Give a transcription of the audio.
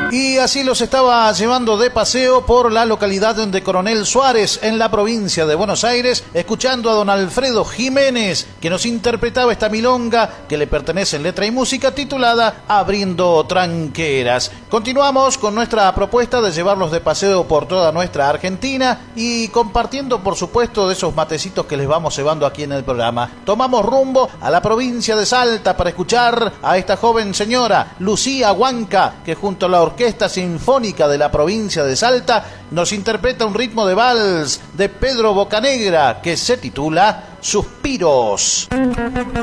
Y así los estaba llevando de paseo por la localidad de Coronel Suárez, en la provincia de Buenos Aires, escuchando a don Alfredo Jiménez, que nos interpretaba esta milonga que le pertenece en letra y música, titulada Abriendo Tranqueras. Continuamos con nuestra propuesta de llevarlos de paseo por toda nuestra Argentina y compartiendo, por supuesto, de esos matecitos que les vamos llevando aquí en el programa. Tomamos rumbo a la provincia de Salta para escuchar a esta joven señora, Lucía Huanca, que junto a la Orquesta Sinfónica de la provincia de Salta nos interpreta un ritmo de vals de Pedro Bocanegra que se titula Suspiros.